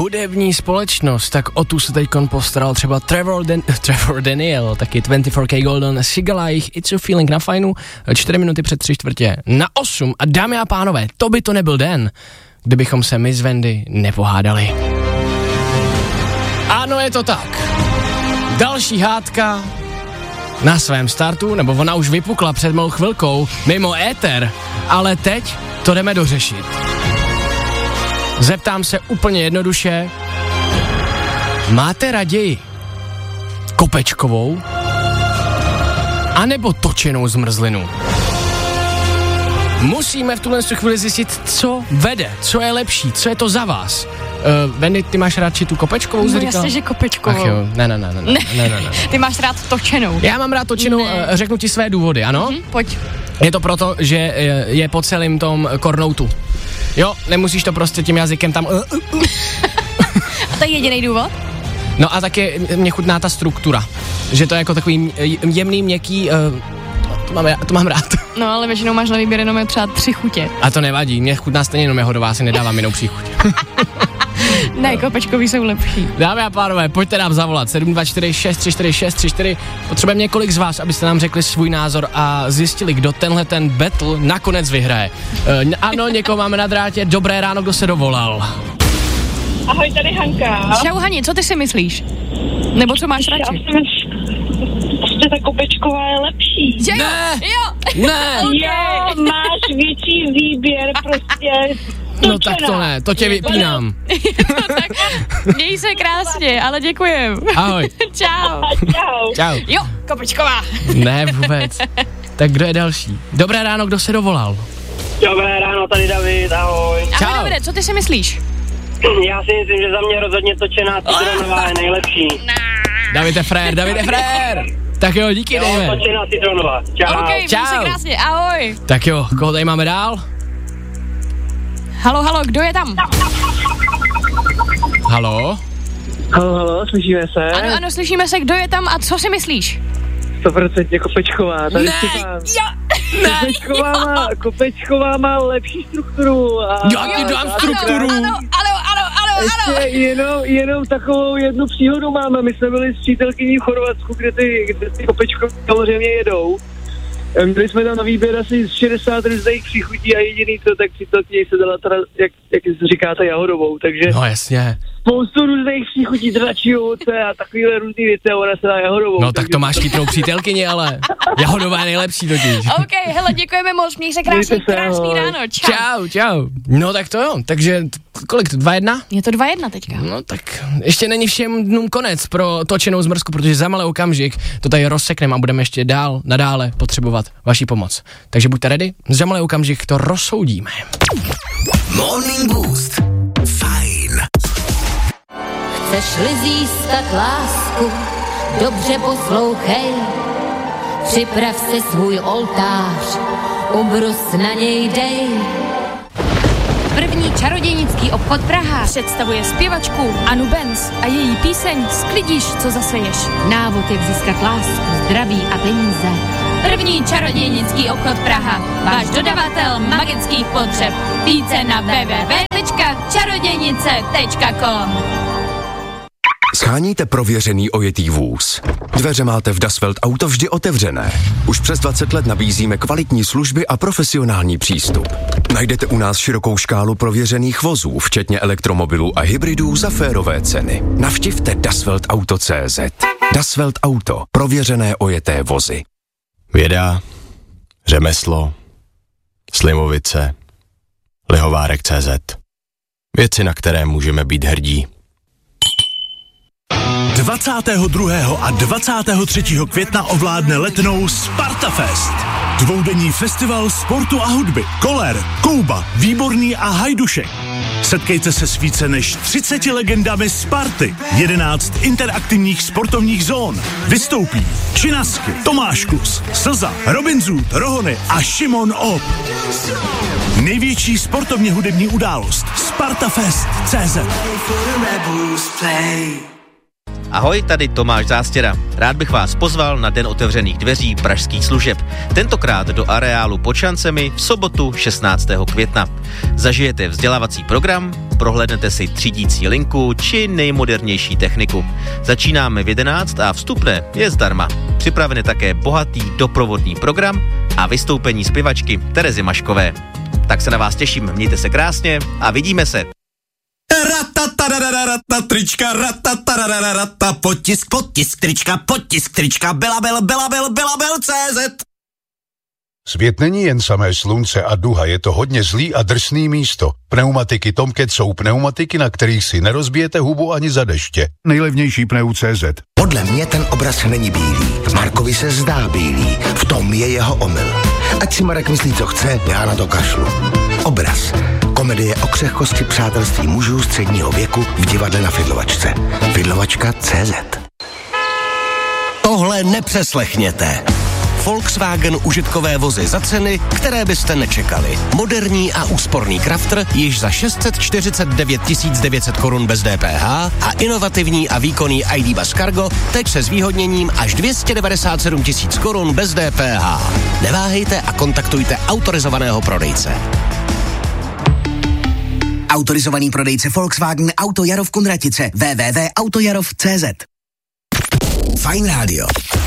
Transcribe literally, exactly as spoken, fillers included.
hudební společnost, tak o tu se teďkon postaral třeba Trevor, Dan- Trevor Daniel, taky dvacet čtyři K Golden, Sigala, jich It's a Feeling na fajnu, čtyři minuty před tři čtvrtě na osm. A dámy a pánové, to by to nebyl den, kdybychom se my s Wendy nepohádali. Ano, je to tak. Další hádka na svém startu, nebo ona už vypukla před mou chvilkou mimo éter, ale teď to jdeme dořešit. Zeptám se úplně jednoduše, máte raději kopečkovou anebo točenou zmrzlinu? Musíme v tuhle chvíli zjistit, co vede, co je lepší, co je to za vás. Uh, Wendy, ty máš radši tu kopečkovou? No jasně, že kopečkovou. Ach jo, ne, ne, ne, ne, ne, ne, ne, ne. Ty máš rád točenou. Já mám rád točenou, uh, řeknu ti své důvody, ano? Mhm, pojď. Je to proto, že je, je po celém tom kornoutu. Jo, nemusíš to prostě tím jazykem tam... Uh, uh, uh. A to je jediný důvod? No a taky mě chutná ta struktura. Že to je jako takový jemný, měkký... Uh, to, mám, to mám rád. No ale většinou máš na výběr jenom třeba tři chutě. A to nevadí, mě chutná stejně jenom jahodová, si nedávám jinou příchuť. Ne, kopečkový jsou lepší. Dámy a pánové, pojďte nám zavolat sedm dva čtyři šest tři čtyři šest tři čtyři. Potřebujeme několik z vás, abyste nám řekli svůj názor a zjistili, kdo tenhle ten battle nakonec vyhraje. E, ano, někoho máme na drátě. Dobré ráno, kdo se dovolal. Ahoj, tady Hanka. Čau Hani, co ty si myslíš? Nebo co máš radši? Já jsem prostě ta kopečková je lepší. Že jo? Ne! Jo! Ne! Jo, máš větší výběr, prostě. No tak to ne, to tě vypínám. Tak měj se krásně, ale děkujem. Ahoj. Čau. Čau. Čau. Jo, kopečková. Ne vůbec. Tak kdo je další? Dobré ráno, kdo se dovolal? Dobré ráno, tady David, ahoj. Čau. Ahoj Davide, co ty si myslíš? Já si myslím, že za mě rozhodně točená citronová je nejlepší. David je frér, David je frér. Tak jo, díky, Jo, dejme. točená citronová. Čau. OK, měj Čau. se krásně, ahoj. Tak jo, koho tady máme dál? Halo, halo, kdo je tam? Halo? Halo, halo, slyšíme se? Ano, ano, slyšíme se, kdo je tam a co si myslíš? sto procent Kopečková, tady Ne, Štěpán. Jo, Kopečková má, Kopečková má lepší strukturu. A Já ti dám strukturu. ano, ano, ano, ano, ano. ještě jenom, jenom takovou jednu příhodu máme. My jsme byli s přítelkyní v Chorvatsku, kde ty, kde ty Kopečkové samozřejmě jedou. Měli jsme tam na výběr asi šedesát různých příchutí a jediný co, tak přítelkyně se dala teda, jak, jak říkáte, jahodovou, takže No jasně. spoustu různých příchutí dračího ovoce a takovýhle různý věci a ona se dá jahodovou. No tak to máš chytrou přítelkyni, ale jahodová je nejlepší totiž. OK, hele, děkujeme moc, měj se krásně, Mějte se, krásný ahoj. ráno, čau. Čau, čau. No tak to jo, takže t- kolik to, dva jedna? Je to dva jedna teďka. No tak ještě není všem dnům konec pro točenou zmrzku, protože za malý okamžik to tady rozsekneme a budeme ještě dál, nadále potřebovat vaši pomoc. Takže buďte ready, za malý okamžik to rozsoudíme. Morning Boost. Fajn. Chceš-li získat lásku, dobře poslouchej. Připrav si svůj oltář, ubrus na něj dej. První čarodějnický obchod Praha představuje zpěvačku Anu Benz a její píseň Sklidíš, co zaseješ. Návod, jak získat lásku, zdraví a peníze. První čarodějnický obchod Praha. Váš dodavatel magických potřeb. Více na w w w tečka čarodějnice tečka com. Sháníte prověřený ojetý vůz. Dveře máte v Das Welt Auto vždy otevřené. Už přes dvacet let nabízíme kvalitní služby a profesionální přístup. Najdete u nás širokou škálu prověřených vozů, včetně elektromobilů a hybridů za férové ceny. Navštivte dasweltauto tečka cé zet. Das Welt Auto. Prověřené ojeté vozy. Věda, řemeslo, Slimovice, Lihovárek tečka cé zet. Věci, na které můžeme být hrdí. dvacátého druhého a dvacátého třetího května ovládne Letnou Spartafest. Dvoudenní festival sportu a hudby. Koller, Kouba, Výborný a Hajdušek. Setkejte se s více než třiceti legendami Sparty. jedenáct interaktivních sportovních zón. Vystoupí Činasky, Tomáš Kus, Slza, Robin Zoot, Rohony a Šimon Op. Největší sportovně hudební událost Spartafest tečka cé zet. Ahoj, tady Tomáš Zástěra. Rád bych vás pozval na Den otevřených dveří pražských služeb. Tentokrát do areálu pod šancemi v sobotu šestnáctého května. Zažijete vzdělávací program, prohlédnete si třídící linku či nejmodernější techniku. Začínáme v jedenáct a vstupné je zdarma. Připraven je také bohatý doprovodný program a vystoupení zpěvačky Terezy Maškové. Tak se na vás těším, mějte se krásně a vidíme se. Rata trička, rata potisk, potisk trička, potisk trička, Belabel, Belabel, Belabel C Z. Svět není jen samé slunce a duha, je to hodně zlý a drsný místo. Pneumatiky Tomcat jsou pneumatiky, na kterých si nerozbijete hubu ani za deště. Nejlevnější pneu C Z. Podle mě ten obraz není bílý. Markovi se zdá bílý. V tom je jeho omyl. Ať si Marek myslí, co chce, já na to kašlu. Obraz. Komedie o křehkosti přátelství mužů středního věku v divadle na Fidlovačce. Fidlovačka tečka cé zet. Tohle nepřeslechněte. Volkswagen užitkové vozy za ceny, které byste nečekali. Moderní a úsporný Crafter již za šest set čtyřicet devět tisíc devět set korun bez D P H a inovativní a výkonný I D Bus Cargo teď se zvýhodněním až dvě stě devadesát sedm tisíc korun bez D P H. Neváhejte a kontaktujte autorizovaného prodejce. Autorizovaný prodejce Volkswagen Auto Jarov Kunratice w w w tečka autojarov tečka cé zet. Fajn rádio.